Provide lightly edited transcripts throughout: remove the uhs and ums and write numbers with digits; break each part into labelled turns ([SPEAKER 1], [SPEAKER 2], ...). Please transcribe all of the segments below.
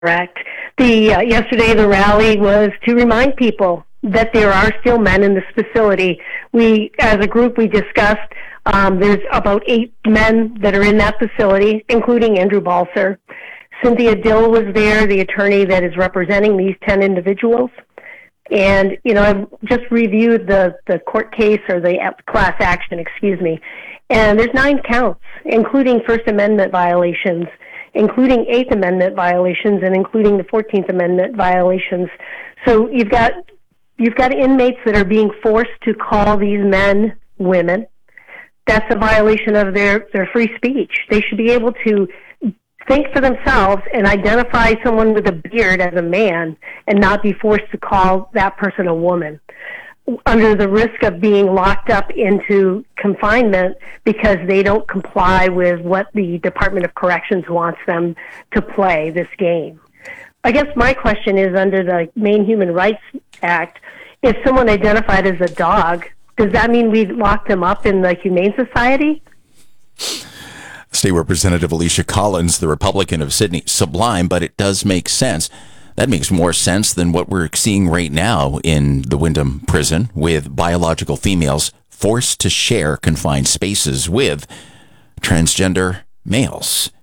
[SPEAKER 1] Correct. Yesterday the rally was to remind people that there are still men in this facility. We, as a group, we discussed there's about 8 men that are in that facility, including Andrew Balser. Cynthia Dill was there, the attorney that is representing these 10 individuals. And, I've just reviewed the court case, or the class action, and there's 9 counts, including First Amendment violations, including Eighth Amendment violations, and including the 14th Amendment violations. So you've got inmates that are being forced to call these men women. That's a violation of their free speech. They should be able to think for themselves and identify someone with a beard as a man and not be forced to call that person a woman, under the risk of being locked up into confinement because they don't comply with what the Department of Corrections wants them to play this game. I guess my question is, under the Maine Human Rights Act, if someone identified as a dog, does that mean we lock them up in the Humane Society?
[SPEAKER 2] State Representative Alicia Collins, the Republican of Sydney. Sublime, but it does make sense. That makes more sense than what we're seeing right now in the Wyndham prison, with biological females forced to share confined spaces with transgender males.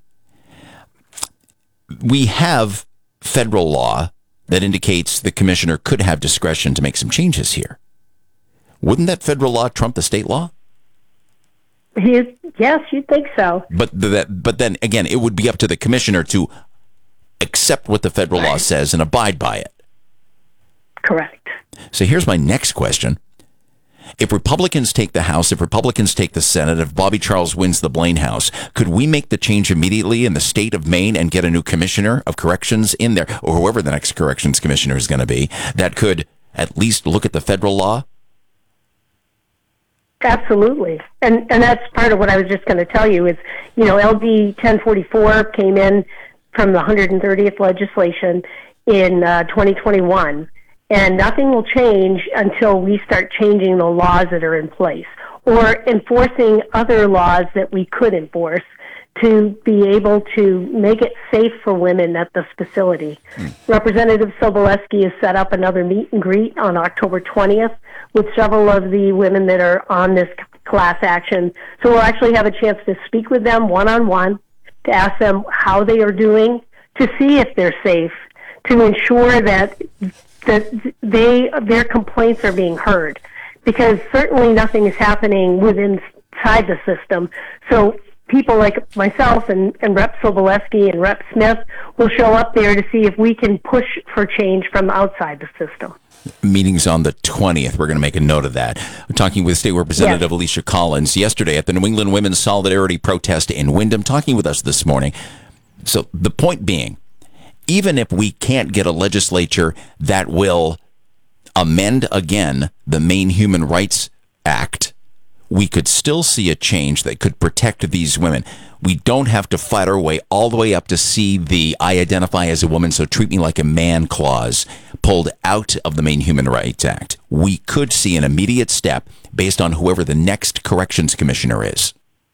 [SPEAKER 2] We have federal law that indicates the commissioner could have discretion to make some changes here. Wouldn't that federal law trump the state law?
[SPEAKER 1] Yes, you'd think so.
[SPEAKER 2] But then again, it would be up to the commissioner to accept what the federal law says and abide by it.
[SPEAKER 1] Correct.
[SPEAKER 2] So here's my next question. If Republicans take the House, if Republicans take the Senate, if Bobby Charles wins the Blaine House, could we make the change immediately in the state of Maine and get a new commissioner of corrections in there, or whoever the next corrections commissioner is going to be, that could at least look at the federal law?
[SPEAKER 1] Absolutely. And that's part of what I was just going to tell you is, LD 1044 came in from the 130th legislation in 2021, and nothing will change until we start changing the laws that are in place or enforcing other laws that we could enforce to be able to make it safe for women at this facility. Representative Sobolewski has set up another meet and greet on October 20th with several of the women that are on this class action. So we'll actually have a chance to speak with them one-on-one, to ask them how they are doing, to see if they're safe, to ensure that their complaints are being heard. Because certainly nothing is happening inside the system. So people like myself and Rep. Sobolewski and Rep. Smith will show up there to see if we can push for change from outside the system.
[SPEAKER 2] Meeting's on the 20th. We're going to make a note of that. We're talking with State Representative Alicia Collins yesterday at the New England Women's Solidarity Protest in Wyndham, talking with us this morning. So the point being, even if we can't get a legislature that will amend again the Maine Human Rights Act, we could still see a change that could protect these women. We don't have to fight our way all the way up to see the I identify as a woman, so treat me like a man clause pulled out of the Maine Human Rights Act. We could see an immediate step based on whoever the next corrections commissioner is.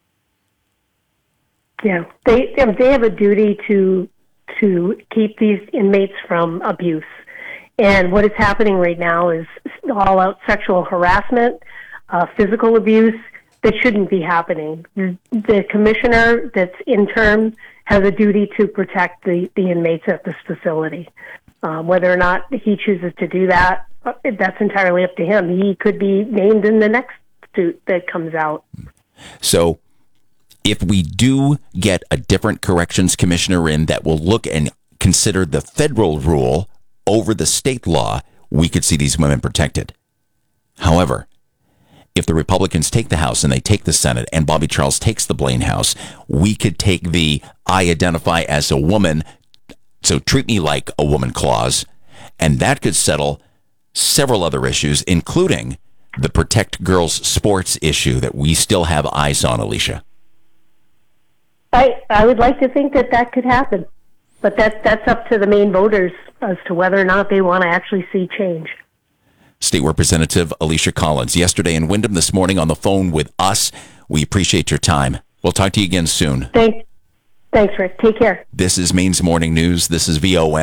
[SPEAKER 1] Yeah, they have a duty to keep these inmates from abuse. And what is happening right now is all-out sexual harassment, physical abuse that shouldn't be happening. The commissioner that's in term has a duty to protect the inmates at this facility. Whether or not he chooses to do that, that's entirely up to him. He could be named in the next suit that comes out.
[SPEAKER 2] So if we do get a different corrections commissioner in that will look and consider the federal rule over the state law, we could see these women protected. However, if the Republicans take the House and they take the Senate and Bobby Charles takes the Blaine House, we could take the I identify as a woman, so treat me like a woman clause, and that could settle several other issues, including the protect girls sports issue that we still have eyes on, Alicia.
[SPEAKER 1] I would like to think that could happen, but that's up to the Maine voters as to whether or not they want to actually see change.
[SPEAKER 2] State Representative Alicia Collins, yesterday in Wyndham, this morning on the phone with us. We appreciate your time. We'll talk to you again soon.
[SPEAKER 1] Thank Thanks, Rick. Take care.
[SPEAKER 2] This is Maine's Morning News. This is VOM.